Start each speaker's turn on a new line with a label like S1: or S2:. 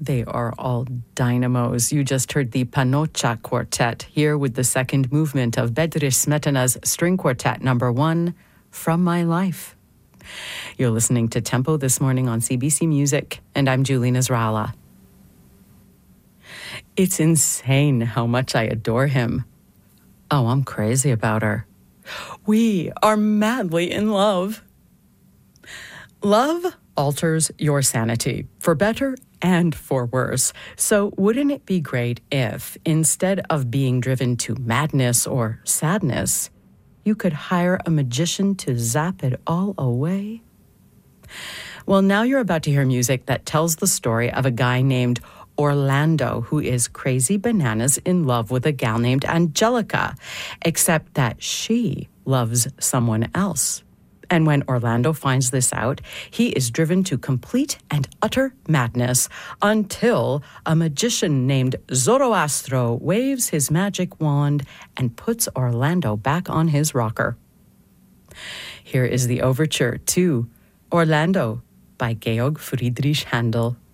S1: They are all dynamos. You just heard the Panocha Quartet here with the second movement of Bedřich Smetana's String Quartet number 1, From My Life. You're listening to Tempo this morning on CBC Music, and I'm Julie Nasrallah. It's insane how much I adore him. Oh, I'm crazy about her. We are madly in love. Love alters your sanity, for better and for worse. So wouldn't it be great if, instead of being driven to madness or sadness, you could hire a magician to zap it all away? Well, now you're about to hear music that tells the story of a guy named Orlando who is crazy bananas in love with a gal named Angelica, except that she loves someone else. And when Orlando finds this out, he is driven to complete and utter madness until a magician named Zoroastro waves his magic wand and puts Orlando back on his rocker. Here is the overture to Orlando by Georg Friedrich Handel.